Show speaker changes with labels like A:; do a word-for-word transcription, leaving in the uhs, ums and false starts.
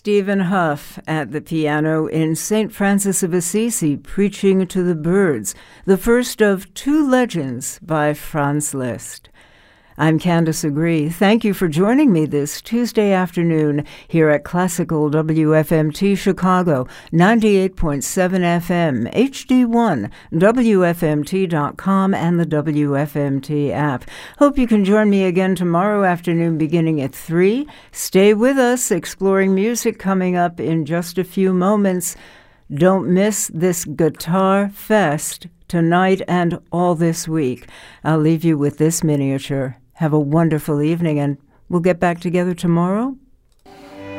A: Stephen Huff at the piano in Saint Francis of Assisi, Preaching to the Birds, the first of two legends by Franz Liszt. I'm Candace Agree. Thank you for joining me this Tuesday afternoon here at Classical W F M T Chicago, ninety-eight point seven F M, H D one, W F M T dot com, and the W F M T app. Hope you can join me again tomorrow afternoon beginning at three. Stay with us, exploring music coming up in just a few moments. Don't miss this Guitar Fest tonight and all this week. I'll leave you with this miniature. Have a wonderful evening, and we'll get back together tomorrow